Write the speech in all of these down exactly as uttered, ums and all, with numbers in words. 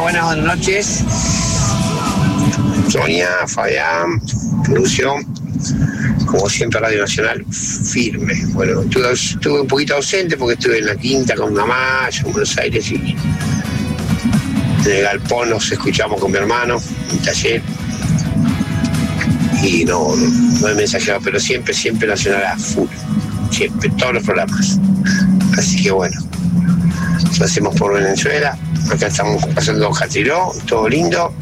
buenas noches. Sonia, Fabián, producción, como siempre Radio Nacional, firme. Bueno, estuve, estuve un poquito ausente porque estuve en la quinta con mamá, yo en Buenos Aires, y en el galpón nos escuchamos con mi hermano, en el taller. Y no, no, no he mensajeado, pero siempre, siempre Nacional a full. Siempre, todos los programas. Así que bueno, lo hacemos por Venezuela. Acá estamos pasando Jatriló, todo lindo.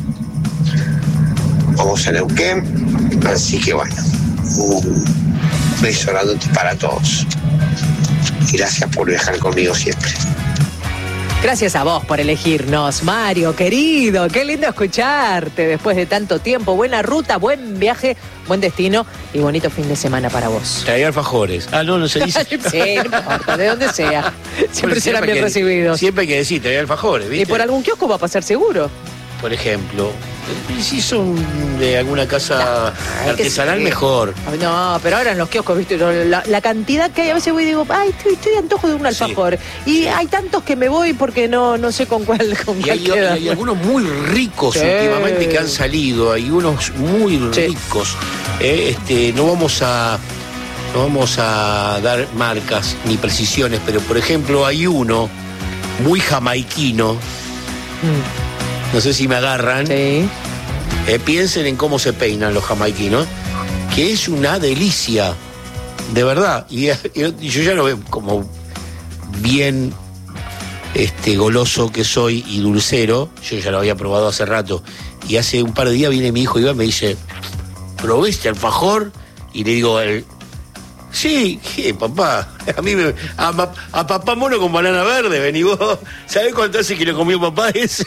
Vamos a Neuquén. Así que bueno, un beso grandote para todos. Y gracias por viajar conmigo siempre. Gracias a vos por elegirnos, Mario, querido. Qué lindo escucharte después de tanto tiempo. Buena ruta, buen viaje, buen destino y bonito fin de semana para vos. Traía alfajores. Ah, no, no se dice. Sí, no importa, de donde sea. Siempre Bueno, serán bien que, recibidos. Siempre hay que decir, traía alfajores, ¿viste? Y por algún kiosco va a pasar seguro. Por ejemplo. Y si son de alguna casa no, artesanal, sí. mejor. No, pero ahora en los kioscos, ¿viste? La, la cantidad que hay, a veces voy y digo, ay, estoy, estoy de antojo de un alfajor. Sí. Y sí. Hay tantos que me voy porque no, no sé con cuál, con y cuál hay, queda. hay algunos muy ricos sí. últimamente que han salido. Hay unos muy sí. ricos. Eh, este, no vamos a no vamos a dar marcas ni precisiones, pero por ejemplo hay uno muy jamaiquino. Mm. No sé si me agarran. Sí. Eh, piensen en cómo se peinan los jamaiquinos, que es una delicia, de verdad. Y, y, y yo ya lo veo como bien este, goloso que soy y dulcero. Yo ya lo había probado hace rato. Y hace un par de días viene mi hijo Iván y me dice, ¿probé este alfajor? Y le digo, el, sí, ¿qué, papá? A mí me, a, a papá mono con banana verde, vení vos. ¿Sabés cuánto hace que lo comió papá ese?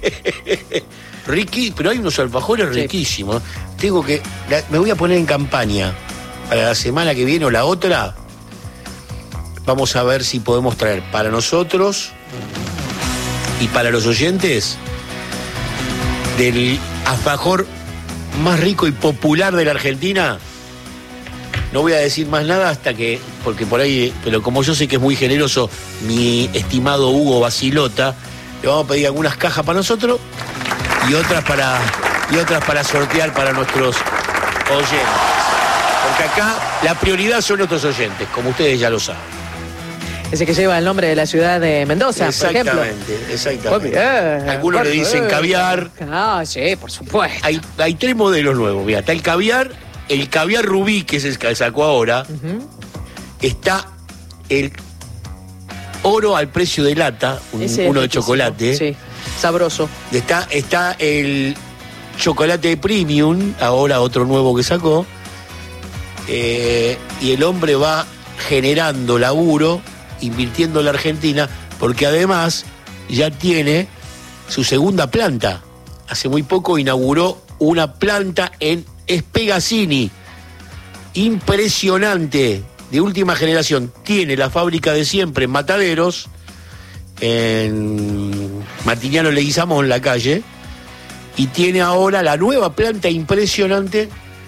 Riqui, pero hay unos alfajores sí. riquísimos. Tengo que, la, me voy a poner en campaña para la semana que viene o la otra. Vamos a ver si podemos traer para nosotros y para los oyentes del alfajor más rico y popular de la Argentina. No voy a decir más nada hasta que, porque por ahí, pero como yo sé que es muy generoso mi estimado Hugo Basilota, le vamos a pedir algunas cajas para nosotros y otras para y otras para sortear para nuestros oyentes. Porque acá la prioridad son nuestros oyentes, como ustedes ya lo saben. Ese que lleva el nombre de la ciudad de Mendoza, exactamente, por ejemplo. Exactamente, exactamente. Algunos le dicen caviar. Ah, sí, por supuesto. Hay, hay tres modelos nuevos, mira, está el caviar, el caviar rubí, que es el que sacó ahora. Uh-huh. Está el oro al precio de lata, un, uno de chocolate. Sí, sabroso. Está, está el chocolate premium, ahora otro nuevo que sacó. Eh, y el hombre va generando laburo, invirtiendo en la Argentina, porque además ya tiene su segunda planta. Hace muy poco inauguró una planta en Espegazzini. Impresionante, de última generación. Tiene la fábrica de siempre en Mataderos, en Martiniano Leguizamón, la calle, y tiene ahora la nueva planta impresionante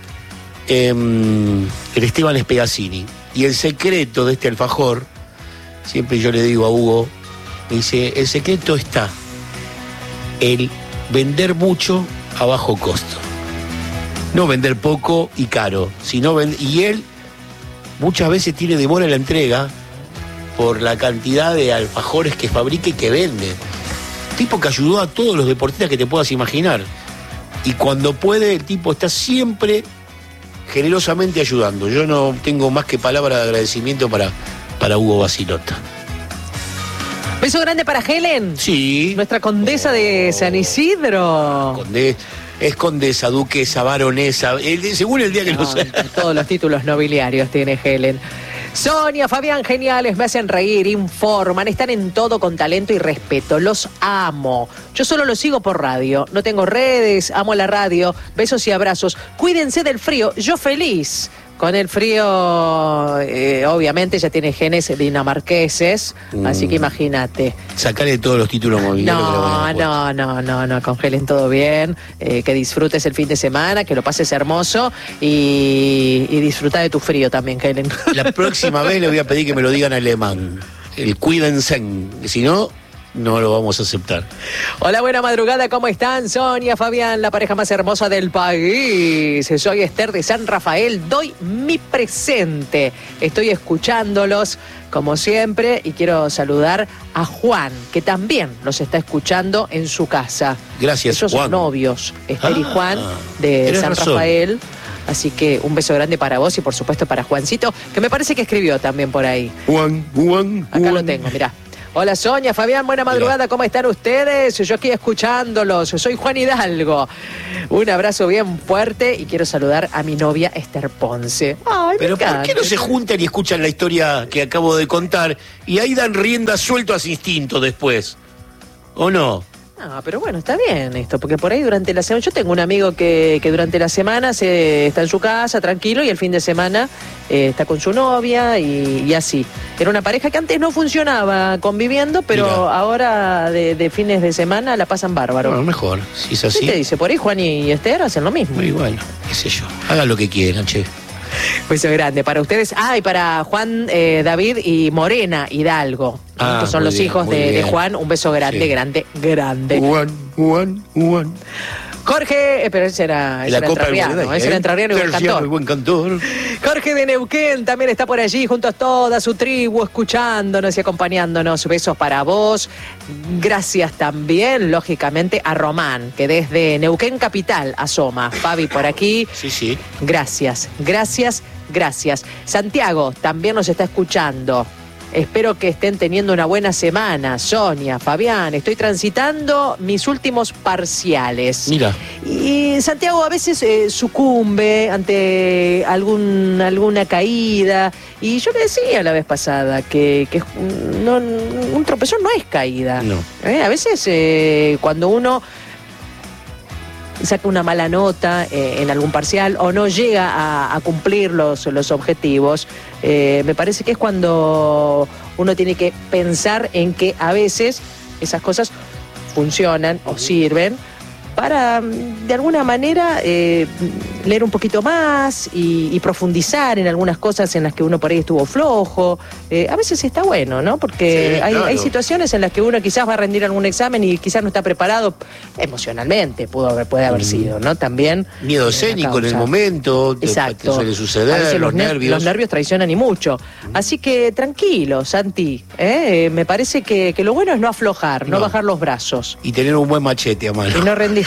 en el Esteban Espegazzini. Y el secreto de este alfajor, siempre yo le digo a Hugo, me dice, el secreto está el vender mucho a bajo costo. No vender poco y caro, sino vend- y él muchas veces tiene demora en la entrega por la cantidad de alfajores que fabrica y que vende. Tipo que ayudó a todos los deportistas que te puedas imaginar. Y cuando puede, el tipo está siempre generosamente ayudando. Yo no tengo más que palabras de agradecimiento para, para Hugo Basilota. Beso grande para Helen. Sí. Nuestra condesa oh. de San Isidro. Conde, es condesa, duquesa, baronesa, el, según el día que no, lo sea. Todos los títulos nobiliarios tiene Helen. Sonia, Fabián, geniales, me hacen reír, informan, están en todo con talento y respeto, los amo. Yo solo los sigo por radio, no tengo redes, amo la radio, besos y abrazos. Cuídense del frío, yo feliz. Con el frío, eh, obviamente ya tiene genes dinamarqueses, mm. así que imagínate. Sacale todos los títulos mobiliarios. No, no, no, no, no, con Helen todo bien, eh, que disfrutes el fin de semana, que lo pases hermoso y, y disfruta de tu frío también, Helen. La próxima vez le voy a pedir que me lo digan en alemán, el cuídense, si no, no lo vamos a aceptar. Hola, buena madrugada, ¿cómo están? Sonia, Fabián, la pareja más hermosa del país. Soy Esther de San Rafael, doy mi presente. Estoy escuchándolos, como siempre, y quiero saludar a Juan, que también los está escuchando en su casa. Gracias, Ellos Juan. son novios, Esther Ah, y Juan, de San razón. Rafael. Así que un beso grande para vos y por supuesto para Juancito, que me parece que escribió también por ahí. Juan, Juan, Acá Juan. lo tengo, mirá. Hola Sonia, Fabián, buena madrugada, Mirá. ¿cómo están ustedes? Yo aquí escuchándolos, soy Juan Hidalgo. Un abrazo bien fuerte y quiero saludar a mi novia Esther Ponce. Ay, Pero me ¿por qué no se juntan y escuchan la historia que acabo de contar y ahí dan rienda suelto a su instinto después? ¿O no? No, pero bueno, está bien esto, porque por ahí durante la semana, yo tengo un amigo que, que durante la semana se está en su casa tranquilo y el fin de semana eh, está con su novia y, y así. Era una pareja que antes no funcionaba conviviendo, pero Mirá. ahora de, de fines de semana la pasan bárbaro. Bueno, mejor, si es ¿Qué así. te dice? Por ahí Juan y Esther hacen lo mismo. Muy bueno, qué sé yo. Hagan lo que quieran, che. Beso grande para ustedes. Ah, y para Juan, eh, David y Morena Hidalgo. Ah, que son muy los bien, hijos muy de, de bien. Juan. Un beso grande, Sí. grande, grande. Juan, Juan, Juan. Jorge, eh, pero ese era, ese La era Copa del entrerriano, Mundo, ese ¿eh? era entrerriano y buen Terciano cantor. y buen cantor. Jorge de Neuquén también está por allí junto a toda su tribu escuchándonos y acompañándonos. Besos para vos. Gracias también, lógicamente, a Román, que desde Neuquén Capital asoma. Fabi por aquí. Sí, sí. Gracias, gracias, gracias. Santiago también nos está escuchando. Espero que estén teniendo una buena semana. Sonia, Fabián, estoy transitando mis últimos parciales. Mira. Y Santiago a veces eh, sucumbe ante algún, alguna caída. Y yo le decía la vez pasada que, que no, un tropezón no es caída. No. ¿Eh? A veces eh, cuando uno saca una mala nota eh, en algún parcial o no llega a, a cumplir los, los objetivos, eh, me parece que es cuando uno tiene que pensar en que a veces esas cosas funcionan o sirven para, de alguna manera, eh, leer un poquito más y, y profundizar en algunas cosas en las que uno por ahí estuvo flojo. Eh, a veces está bueno, ¿no? Porque Sí, hay, claro. hay situaciones en las que uno quizás va a rendir algún examen y quizás no está preparado emocionalmente, pudo haber, puede haber sido, ¿no? También. Miedo eh, escénico en el causa. momento. te- Exacto. Te suele A suceder, veces los, ner- nervios. Los nervios traicionan y mucho. Así que tranquilo, Santi. ¿eh? Me parece que, que lo bueno es no aflojar, no, No. bajar los brazos. Y tener un buen machete a mano. Y no rendir.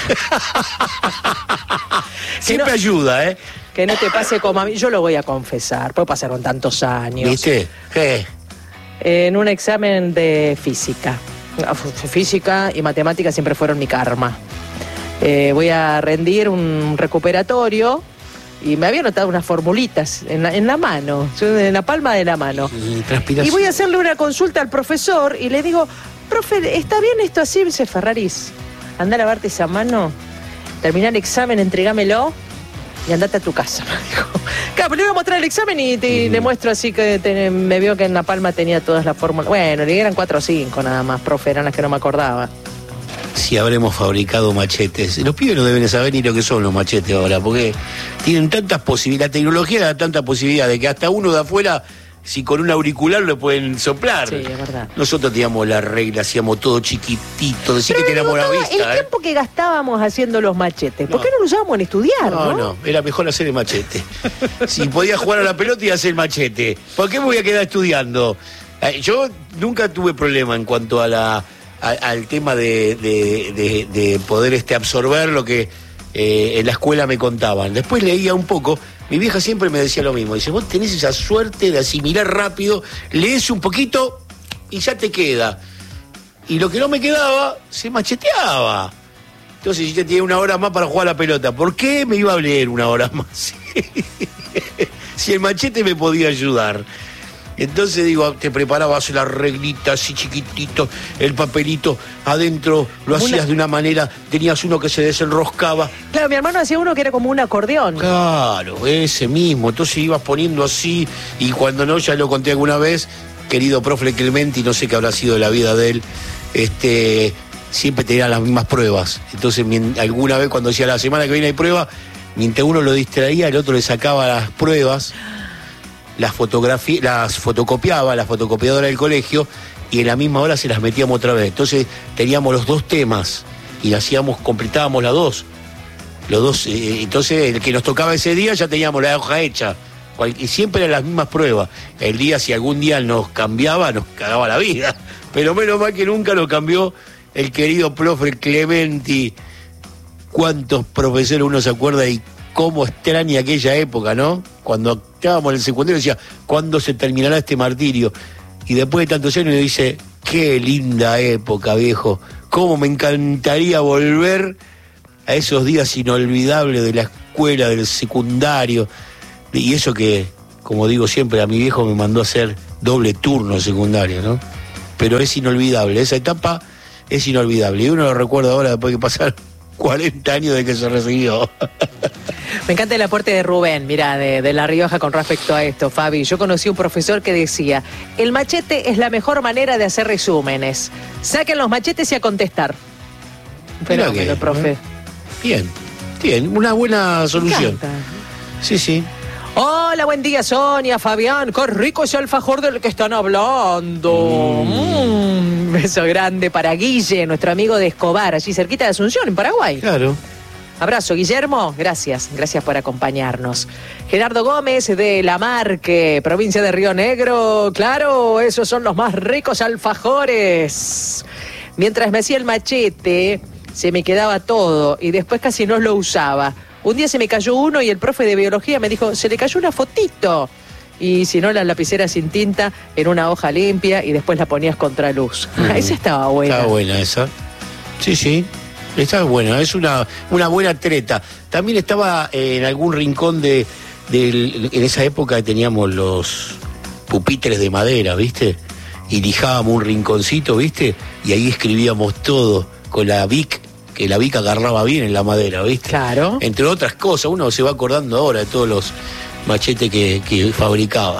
Siempre no- ayuda, ¿eh? Que no te pase como a mí. Yo lo voy a confesar, pues pasaron tantos años. ¿Viste? ¿Qué? En un examen de física. F- Física y matemáticas siempre fueron mi karma. Eh, voy a rendir un recuperatorio y me había anotado unas formulitas en la, en la mano, en la palma de la mano. Y transpiración. Y voy a hacerle una consulta al profesor y le digo, profe, ¿está bien esto así? Me dice, Ferraris, anda a lavarte esa mano, terminá el examen, entregámelo y andate a tu casa, me dijo. Claro, pero le voy a mostrar el examen y te- le muestro así que te- me vio que en la palma tenía todas las fórmulas. Bueno, eran cuatro o cinco nada más, profe, eran las que no me acordaba. Si habremos fabricado machetes. Los pibes no deben saber ni lo que son los machetes ahora, porque tienen tantas posibilidades, la tecnología da tanta posibilidad de que hasta uno de afuera, si con un auricular lo pueden soplar. Sí, es verdad. Nosotros teníamos la regla, hacíamos todo chiquitito, decía que Pero me teníamos la preguntaba, vista, el ¿eh? tiempo que gastábamos haciendo los machetes, ¿por No. qué no lo usábamos en estudiar, no? No, no, era mejor hacer el machete. Si podía jugar a la pelota y hacer el machete. ¿Por qué me voy a quedar estudiando? Eh, Yo nunca tuve problema en cuanto a la a- al tema de, de- de- de poder este absorber lo que eh, en la escuela me contaban. Después leía un poco. Mi vieja siempre me decía lo mismo. Dice, vos tenés esa suerte de asimilar rápido, lees un poquito y ya te queda. Y lo que no me quedaba, se macheteaba. Entonces yo tenía una hora más para jugar a la pelota. ¿Por qué me iba a leer una hora más? Si el machete me podía ayudar. Entonces digo, te preparabas la reglita así chiquitito, el papelito adentro, lo Una- hacías de una manera, tenías uno que se desenroscaba. Claro, mi hermano hacía uno que era como un acordeón. Claro, ese mismo. Entonces ibas poniendo así y cuando no, ya lo conté alguna vez, querido profe Clementi, no sé qué habrá sido de la vida de él, este, siempre tenía las mismas pruebas. Entonces mien- alguna vez cuando decía la semana que viene hay prueba, mientras uno lo distraía, el otro le sacaba las pruebas, las fotografías, las fotocopiaba, la fotocopiadora del colegio, y en la misma hora se las metíamos otra vez. Entonces teníamos los dos temas y hacíamos, completábamos las dos. Los dos, eh, entonces el que nos tocaba ese día ya teníamos la hoja hecha. Y siempre eran las mismas pruebas. El día, si algún día nos cambiaba, nos cagaba la vida. Pero menos mal que nunca nos cambió el querido profe Clementi. Cuántos profesores uno se acuerda y cómo extraña aquella época, ¿no? Cuando estábamos en el secundario decía, ¿cuándo se terminará este martirio? Y después de tantos años dice, qué linda época, viejo. Cómo me encantaría volver a esos días inolvidables de la escuela, del secundario. Y eso que, como digo siempre, a mi viejo me mandó a hacer doble turno secundario, ¿no? Pero es inolvidable, esa etapa es inolvidable. Y uno lo recuerda ahora después de pasar cuarenta años de que se recibió. Me encanta el aporte de Rubén, mira, de, de La Rioja con respecto a esto, Fabi. Yo conocí un profesor que decía, el machete es la mejor manera de hacer resúmenes. Saquen los machetes y a contestar. Fenómeno, que, profe. ¿eh? Bien, bien, una buena solución. Sí, sí. Hola, buen día, Sonia, Fabián. Qué rico ese alfajor del que están hablando. Mm. Mm, beso grande para Guille, nuestro amigo de Escobar, allí cerquita de Asunción, en Paraguay. Claro. Abrazo, Guillermo. Gracias, gracias por acompañarnos. Gerardo Gómez de La Marque, provincia de Río Negro. Claro, esos son los más ricos alfajores. Mientras me hacía el machete, se me quedaba todo y después casi no lo usaba. Un día se me cayó uno y el profe de biología me dijo, se le cayó una fotito. Y si no, la lapicera sin tinta en una hoja limpia y después la ponías contra luz. Mm. Esa estaba buena. Estaba buena esa. Sí, sí. Estaba buena. Es una, una buena treta. También estaba eh, en algún rincón de, de... En esa época teníamos los pupitres de madera, ¿viste? Y lijábamos un rinconcito, ¿viste? Y ahí escribíamos todo con la Bic, que la Bic agarraba bien en la madera, ¿viste? Claro. Entre otras cosas, uno se va acordando ahora de todos los machetes que, que fabricaba.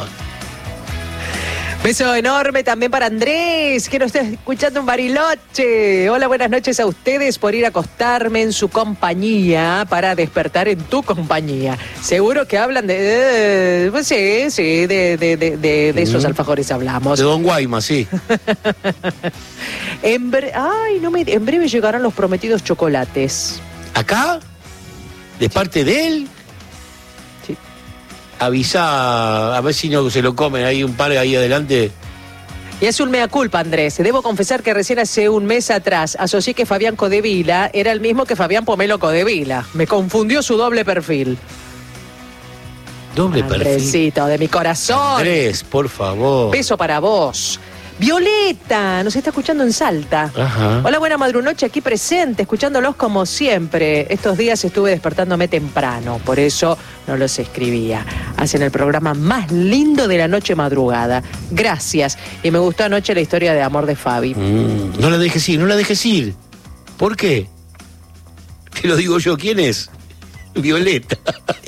Beso enorme también para Andrés, que nos está escuchando en Bariloche. Hola, buenas noches a ustedes por ir a acostarme en su compañía para despertar en tu compañía. Seguro que hablan de... de pues sí, sí, de, de, de, de, de esos mm. alfajores hablamos. De Don Guaymas, sí. en, bre Ay, no me... en breve llegarán los prometidos chocolates. ¿Acá? ¿De parte de él? Sí. Avisa, a ver si no se lo comen ahí un par ahí adelante. Y es un mea culpa, Andrés. Debo confesar que recién hace un mes atrás asocié que Fabián Codevila era el mismo que Fabián Pomelo Codevila. Me confundió su doble perfil. Doble perfil. Andresito, de mi corazón. Andrés, por favor. Beso para vos. Violeta, nos está escuchando en Salta. Ajá. Hola, buena madrunoche, aquí presente, escuchándolos como siempre. Estos días estuve despertándome temprano, por eso no los escribía. Hacen el programa más lindo de la noche madrugada. Gracias. Y me gustó anoche la historia de amor de Fabi. Mm, no la dejes ir, no la dejes ir. ¿Por qué? Te lo digo yo, ¿quién es? Violeta.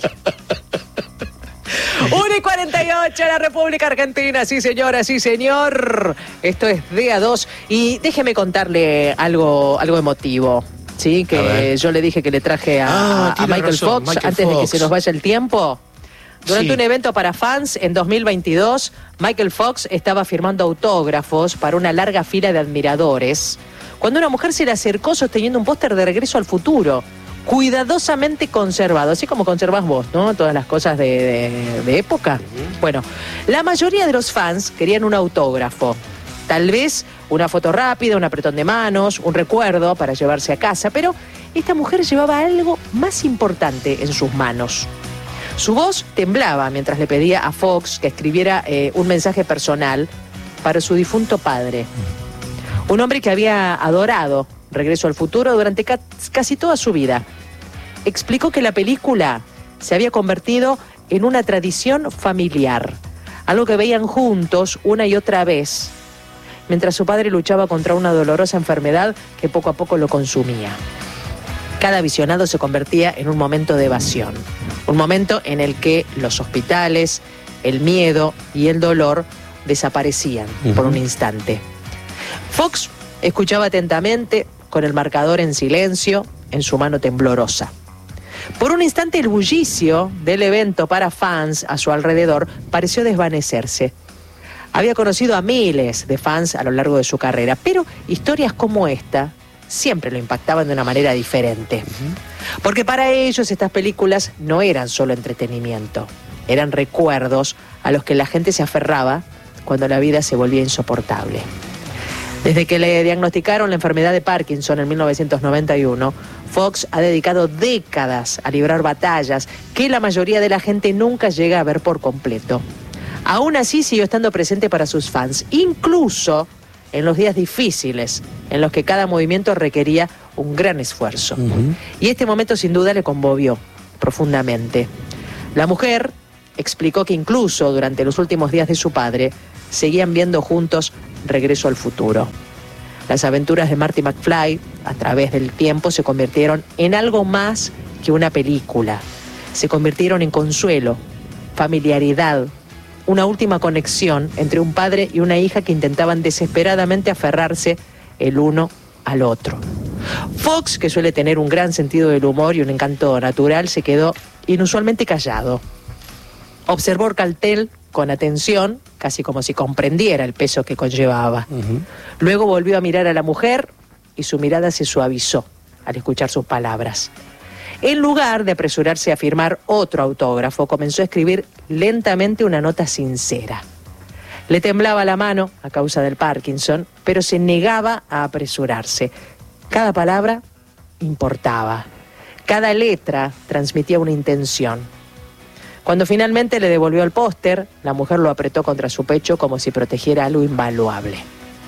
una y cuarenta y ocho en la República Argentina, sí señora, sí señor. Esto es D A dos y déjeme contarle algo, algo emotivo, ¿sí? Que yo le dije que le traje a, ah, a Michael razón, Fox Michael antes Fox. de que se nos vaya el tiempo. Durante sí. un evento para fans en dos mil veintidós, Michael Fox estaba firmando autógrafos para una larga fila de admiradores, cuando una mujer se le acercó sosteniendo un póster de Regreso al Futuro, cuidadosamente conservado, así como conservás vos, ¿no? Todas las cosas de, de, de época. Uh-huh. Bueno, la mayoría de los fans querían un autógrafo. Tal vez una foto rápida, un apretón de manos, un recuerdo para llevarse a casa, pero esta mujer llevaba algo más importante en sus manos. Su voz temblaba mientras le pedía a Fox que escribiera eh, un mensaje personal para su difunto padre. Un hombre que había adorado Regreso al Futuro durante ca- casi toda su vida. Explicó que la película se había convertido en una tradición familiar, algo que veían juntos una y otra vez, mientras su padre luchaba contra una dolorosa enfermedad que poco a poco lo consumía. Cada visionado se convertía en un momento de evasión, un momento en el que los hospitales, el miedo y el dolor desaparecían uh-huh. por un instante. Fox escuchaba atentamente, con el marcador en silencio, en su mano temblorosa. Por un instante el bullicio del evento para fans a su alrededor pareció desvanecerse. Había conocido a miles de fans a lo largo de su carrera, pero historias como esta siempre lo impactaban de una manera diferente. Uh-huh. Porque para ellos estas películas no eran solo entretenimiento, eran recuerdos a los que la gente se aferraba cuando la vida se volvía insoportable. Desde que le diagnosticaron la enfermedad de Parkinson en mil novecientos noventa y uno, Fox ha dedicado décadas a librar batallas que la mayoría de la gente nunca llega a ver por completo. Aún así siguió estando presente para sus fans, incluso en los días difíciles, en los que cada movimiento requería un gran esfuerzo. Uh-huh. Y este momento sin duda le conmovió profundamente. La mujer explicó que incluso durante los últimos días de su padre, seguían viendo juntos Regreso al Futuro. Las aventuras de Marty McFly, a través del tiempo, se convirtieron en algo más que una película. Se convirtieron en consuelo, familiaridad, una última conexión entre un padre y una hija que intentaban desesperadamente aferrarse el uno al otro. Fox, que suele tener un gran sentido del humor y un encanto natural, se quedó inusualmente callado. Observó el cartel con atención, casi como si comprendiera el peso que conllevaba. Uh-huh. Luego volvió a mirar a la mujer y su mirada se suavizó al escuchar sus palabras. En lugar de apresurarse a firmar otro autógrafo, comenzó a escribir lentamente una nota sincera. Le temblaba la mano a causa del Parkinson, pero se negaba a apresurarse. Cada palabra importaba. Cada letra transmitía una intención. Cuando finalmente le devolvió el póster, la mujer lo apretó contra su pecho como si protegiera algo invaluable.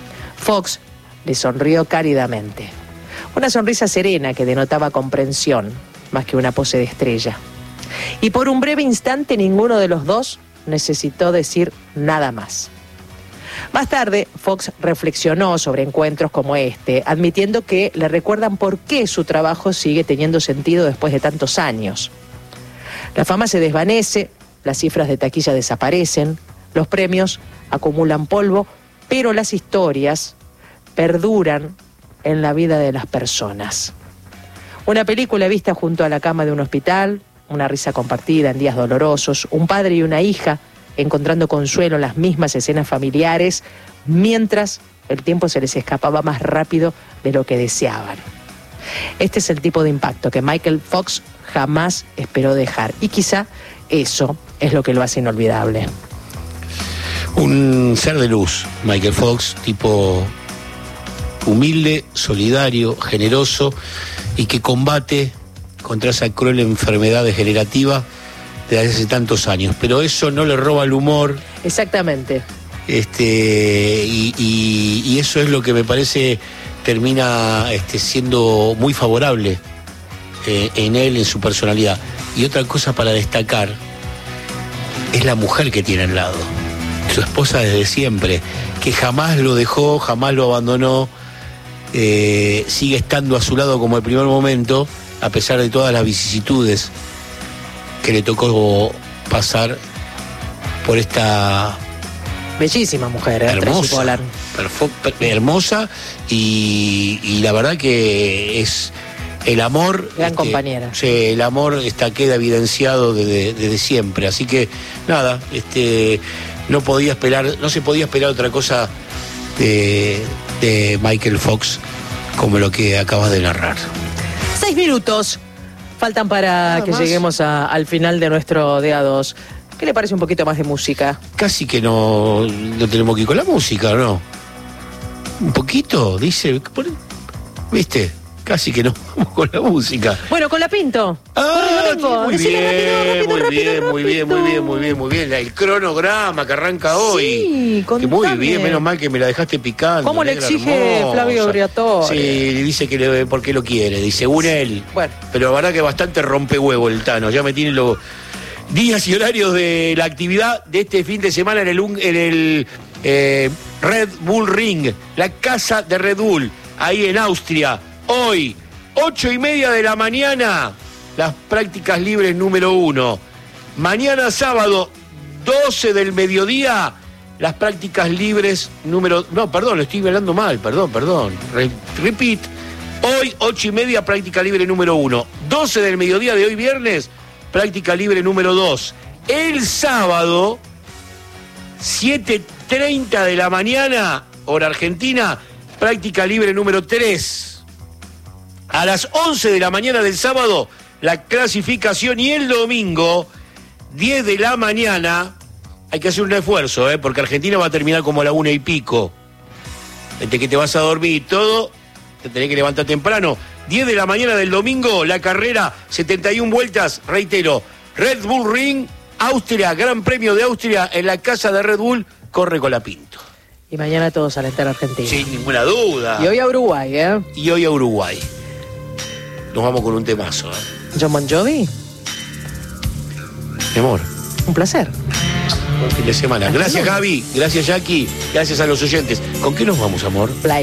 Fox le sonrió cálidamente. Una sonrisa serena que denotaba comprensión, más que una pose de estrella. Y por un breve instante ninguno de los dos necesitó decir nada más. Más tarde, Fox reflexionó sobre encuentros como este, admitiendo que le recuerdan por qué su trabajo sigue teniendo sentido después de tantos años. La fama se desvanece, las cifras de taquilla desaparecen, los premios acumulan polvo, pero las historias perduran en la vida de las personas. Una película vista junto a la cama de un hospital, una risa compartida en días dolorosos, un padre y una hija encontrando consuelo en las mismas escenas familiares, mientras el tiempo se les escapaba más rápido de lo que deseaban. Este es el tipo de impacto que Michael Fox jamás esperó dejar, y quizá eso es lo que lo hace inolvidable. Un ser de luz, Michael Fox, tipo humilde, solidario, generoso y que combate contra esa cruel enfermedad degenerativa desde hace tantos años, pero eso no le roba el humor. Exactamente. Este, y, y, y eso es lo que me parece termina este, siendo muy favorable eh, en él, en su personalidad. Y otra cosa para destacar es la mujer que tiene al lado, su esposa desde siempre, que jamás lo dejó, jamás lo abandonó, eh, sigue estando a su lado como el primer momento, a pesar de todas las vicisitudes que le tocó pasar por esta bellísima mujer, ¿eh? hermosa, perfo, hermosa y, y la verdad que es el amor, gran este, compañera. Sí, el amor está queda evidenciado desde, desde siempre, así que nada, este no podía esperar, no se podía esperar otra cosa de, de Michael Fox como lo que acabas de narrar. Seis minutos faltan para Nada que más. lleguemos a, al final de nuestro D A dos. ¿Qué le parece un poquito más de música? Casi que no, no tenemos que ir con la música, ¿no? Un poquito, dice, ¿viste? Casi que no vamos con la música. Bueno, con la Pinto. Ah, muy bien, rápido, muy rápido, bien, rápido, muy bien, muy bien, muy bien, muy bien. El cronograma que arranca hoy. Sí, que muy bien, menos mal que me la dejaste picando. ¿Cómo le exige hermosa. Flavio Briatore? Sí, dice que le, porque lo quiere, dice, según él. Bueno. Pero la verdad que bastante rompehuevo el Tano, ya me tiene los días y horarios de la actividad de este fin de semana en el, en el eh, Red Bull Ring, la casa de Red Bull, ahí en Austria. Hoy, ocho y media de la mañana, las prácticas libres número uno. Mañana sábado, doce del mediodía, las prácticas libres número... No, perdón, lo estoy hablando mal, perdón, perdón. Re, repeat. Hoy, ocho y media, práctica libre número uno. doce del mediodía de hoy viernes, práctica libre número dos. El sábado, siete treinta de la mañana, hora argentina, práctica libre número tres. A las once de la mañana del sábado, la clasificación, y el domingo, diez de la mañana, hay que hacer un esfuerzo, ¿eh? Porque Argentina va a terminar como a la una y pico. Desde que te vas a dormir y todo, te tenés que levantar temprano. diez de la mañana del domingo, la carrera, setenta y una vueltas, reitero, Red Bull Ring, Austria, Gran Premio de Austria, en la casa de Red Bull, corre Colapinto. Y mañana todos alentar a Argentina. Sin ninguna duda. Y hoy a Uruguay, ¿eh? Y hoy a Uruguay. Nos vamos con un temazo, ¿eh? John Bon Jovi. Mi amor. Un placer. Buen fin de semana. Gracias, Gaby. Gracias, Jackie. Gracias a los oyentes. ¿Con qué nos vamos, amor? Play.